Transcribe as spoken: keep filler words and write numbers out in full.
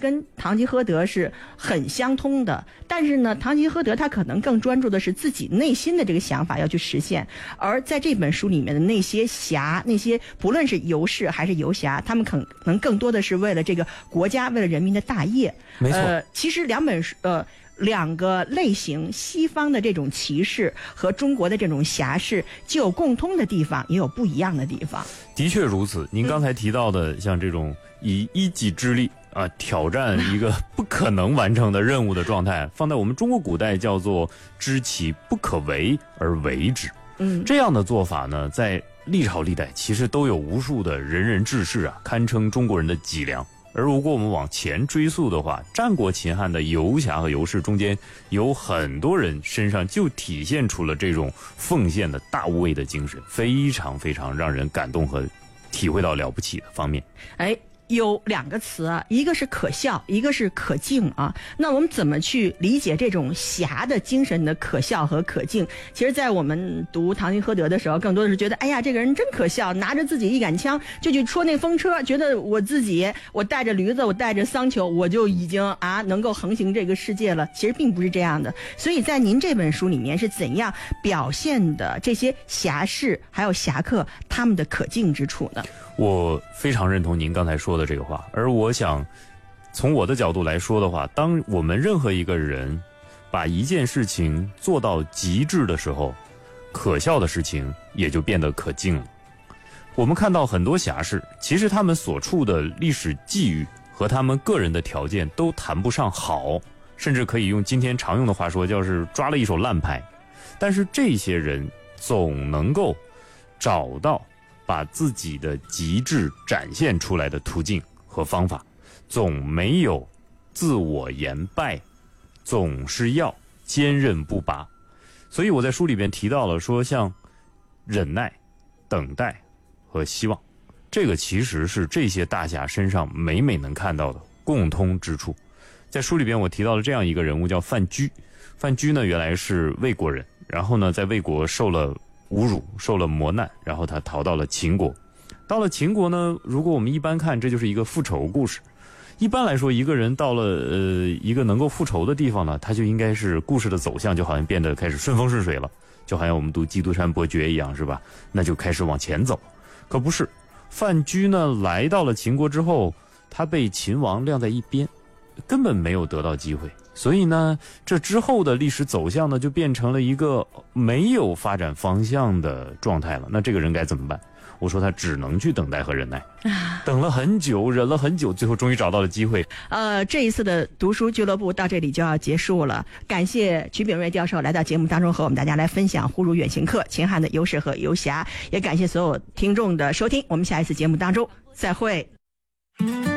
跟堂吉诃德是很相通的，但是呢，堂吉诃德他可能更专注的是自己内心的这个想法要去实现，而在这本书里面的那些侠，那些不论是游士还是游侠，他们可能更多的是为了这个国家，为了人民的大业。 没错， 呃，其实两本书呃。两个类型，西方的这种骑士和中国的这种侠士，既有共通的地方，也有不一样的地方。 的确如此。您刚才提到的，嗯、像这种以一己之力啊挑战一个不可能完成的任务的状态，放在我们中国古代叫做知其不可为而为之。 嗯， 这样的做法呢，在历朝历代其实都有无数的仁人志士啊，堪称中国人的脊梁。而如果我们往前追溯的话，战国秦汉的游侠和游士中间有很多人身上就体现出了这种奉献的大无畏的精神，非常非常让人感动和体会到了不起的方面。 哎，有两个词啊，一个是可笑，一个是可敬啊。那我们怎么去理解这种侠的精神的可笑和可敬？其实在我们读堂吉诃德的时候，更多的是觉得，哎呀，这个人真可笑，拿着自己一杆枪就去戳那风车，觉得我自己我带着驴子，我带着桑丘，我就已经啊能够横行这个世界了。其实并不是这样的。所以在您这本书里面是怎样表现的这些侠士还有侠客他们的可敬之处呢？ 我非常认同您刚才说的这个话，而我想从我的角度来说的话，当我们任何一个人把一件事情做到极致的时候，可笑的事情也就变得可敬了。我们看到很多侠士，其实他们所处的历史际遇和他们个人的条件都谈不上好，甚至可以用今天常用的话说，叫是抓了一手烂牌。但是这些人总能够找到把自己的极致展现出来的途径和方法，总没有自我言败，总是要坚韧不拔。所以我在书里边提到了说，像忍耐、等待和希望，这个其实是这些大侠身上每每能看到的共通之处。在书里边我提到了这样一个人物叫范雎。范雎呢原来是魏国人，然后呢在魏国受了侮辱，受了磨难，然后他逃到了秦国。到了秦国呢，如果我们一般看，这就是一个复仇故事。一般来说，一个人到了呃一个能够复仇的地方呢，他就应该是故事的走向就好像变得开始顺风顺水了，就好像我们读《基督山伯爵》一样，是吧？那就开始往前走。可不是，范雎呢来到了秦国之后，他被秦王晾在一边，根本没有得到机会。所以呢，这之后的历史走向呢，就变成了一个没有发展方向的状态了。那这个人该怎么办？我说他只能去等待和忍耐，等了很久，忍了很久，最后终于找到了机会。 呃，这一次的读书俱乐部到这里就要结束了。感谢瞿炳瑞教授来到节目当中和我们大家来分享《忽如远行客》秦汉的游士和游侠，也感谢所有听众的收听。我们下一次节目当中再会。